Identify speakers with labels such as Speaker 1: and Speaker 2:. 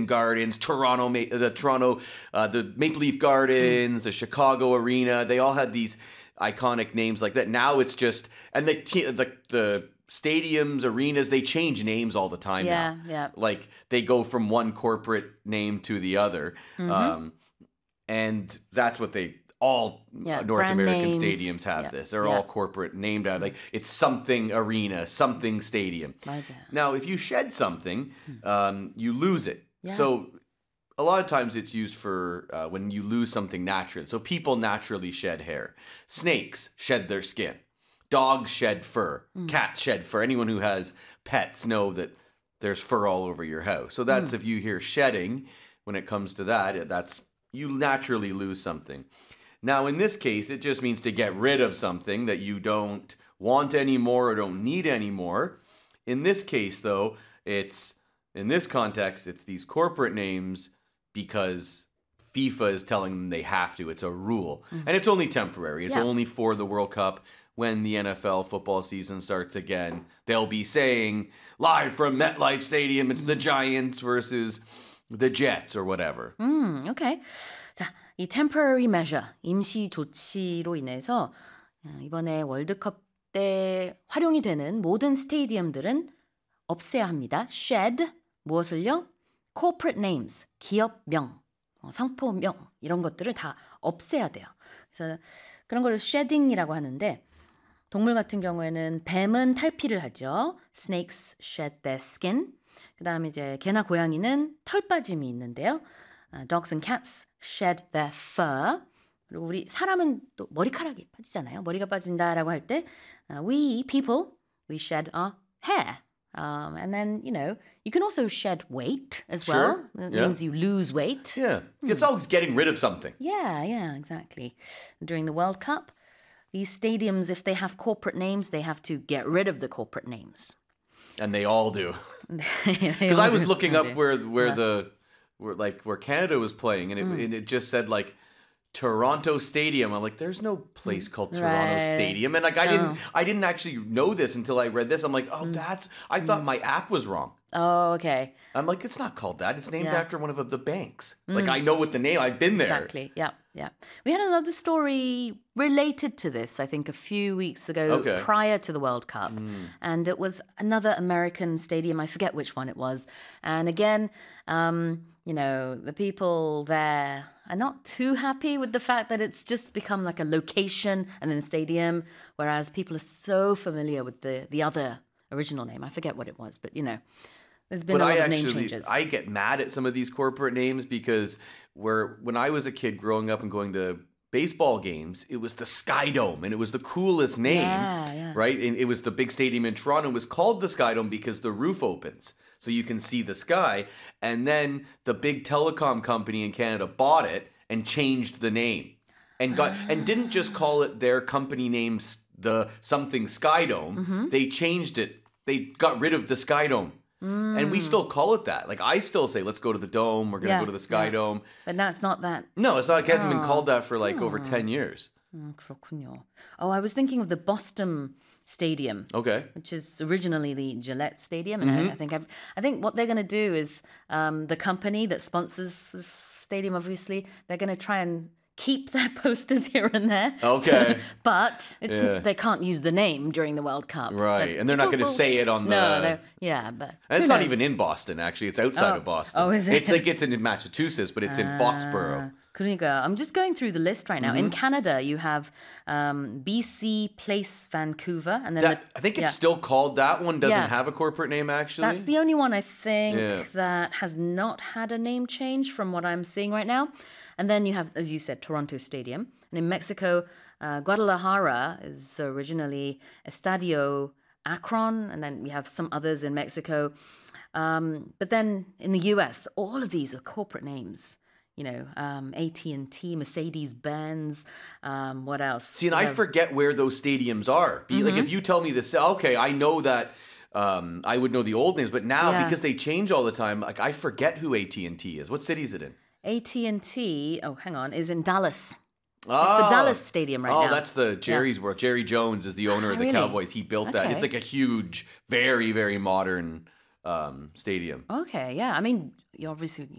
Speaker 1: Gardens, the Maple Leaf Gardens, the Chicago Arena. They all had these iconic names like that. Now it's just, and the stadiums, arenas, they change names all the time now.
Speaker 2: Yeah.
Speaker 1: Like they go from one corporate name to the other. And that's what all North American
Speaker 2: names.
Speaker 1: stadiums have this. They're all corporate named out. Like it's something arena, something stadium.
Speaker 2: 맞아요.
Speaker 1: Now, if you shed something, you lose it.
Speaker 2: Yeah.
Speaker 1: So a lot of times it's used for when you lose something naturally. So people naturally shed hair. Snakes shed their skin. Dogs shed fur. Cats shed fur. Anyone who has pets know that there's fur all over your house. So that's if you hear shedding, when it comes to that, that's you naturally lose something. Now, in this case, it just means to get rid of something that you don't want anymore or don't need anymore. In this case, though, in this context, it's these corporate names because FIFA is telling them they have to. It's a rule. And it's only temporary. It's only for the World Cup. When the NFL football season starts again, they'll be saying, live from MetLife Stadium, it's the Giants versus the Jets or whatever.
Speaker 2: Okay. 자, 이 temporary measure, 임시 조치로 인해서 이번에 월드컵 때 활용이 되는 모든 스테디움들은 없애야 합니다. Shed, 무엇을요? Corporate names, 기업명, 상표명 이런 것들을 다 없애야 돼요. 그래서 그런 걸 shedding이라고 하는데 동물 같은 경우에는 뱀은 탈피를 하죠. Snakes shed their skin. 그 다음에 이제 개나 고양이는 털 빠짐이 있는데요. Dogs and cats shed their fur. 그리고 우리 사람은 또 머리카락이 빠지잖아요. 머리가 빠진다라고 할 때 we people, we shed our hair. And then, you can also shed weight as well. It means you lose weight.
Speaker 1: Yeah, it's always getting rid of something.
Speaker 2: Yeah, exactly. During the World Cup, these stadiums, if they have corporate names, they have to get rid of the corporate names.
Speaker 1: And they all do. Because I was looking up where Canada was playing, and it just said like Toronto Stadium. I'm like, there's no place called Toronto Stadium, and like I didn't actually know this until I read this. I'm like, oh, I thought my app was wrong.
Speaker 2: Oh, okay.
Speaker 1: I'm like, it's not called that. It's named after one of the banks. Like I know what the name. I've been there.
Speaker 2: Exactly. Yeah. We had another story related to this, I think, a few weeks ago prior to the World Cup. And it was another American stadium. I forget which one it was. And again, the people there are not too happy with the fact that it's just become like a location and then a stadium, whereas people are so familiar with the other original name. I forget what it was, but there's been a lot of name changes.
Speaker 1: I get mad at some of these corporate names because when I was a kid growing up and going to baseball games, it was the Sky Dome, and it was the coolest name, right? And it was the big stadium in Toronto. It was called the Sky Dome because the roof opens, so you can see the sky. And then the big telecom company in Canada bought it and changed the name, and didn't just call it their company name, the something Sky Dome. They changed it. They got rid of the Sky Dome. And we still call it that. Like I still say, let's go to the Dome. We're going to go to the Sky Dome.
Speaker 2: But that's not that.
Speaker 1: No, it's not. It hasn't been called that for like over 10 years.
Speaker 2: 그렇군요. Oh, I was thinking of the Boston Stadium.
Speaker 1: Okay.
Speaker 2: Which is originally the Gillette Stadium. And I think what they're going to do is the company that sponsors this stadium, obviously, they're going to try and keep their posters here and there.
Speaker 1: Okay.
Speaker 2: But they can't use the name during the World Cup.
Speaker 1: Right. And they're not going to say it on the...
Speaker 2: No. Yeah, but...
Speaker 1: And it's not even in Boston, actually. It's outside of Boston.
Speaker 2: Oh, is it?
Speaker 1: It's like it's in Massachusetts, but it's in Foxborough.
Speaker 2: 그러니까 I'm just going through the list right now. In Canada, you have BC Place Vancouver. And then
Speaker 1: I think it's still called that one. Doesn't have a corporate name, actually.
Speaker 2: That's the only one, I think, that has not had a name change from what I'm seeing right now. And then you have, as you said, Toronto Stadium. And in Mexico, Guadalajara is originally Estadio Akron. And then we have some others in Mexico. But then in the US, all of these are corporate names. AT&T, Mercedes-Benz, what else?
Speaker 1: See, and I forget where those stadiums are. Like, if you tell me this, okay, I know that I would know the old names, but now, because they change all the time, like I forget who AT&T is. What city is it in?
Speaker 2: AT&T, is in Dallas. It's the Dallas Stadium right now.
Speaker 1: Oh, that's the Jerry's World. Jerry Jones is the owner of the Cowboys. He built that. It's like a huge, very, very modern stadium.
Speaker 2: Okay, yeah. I mean, you obviously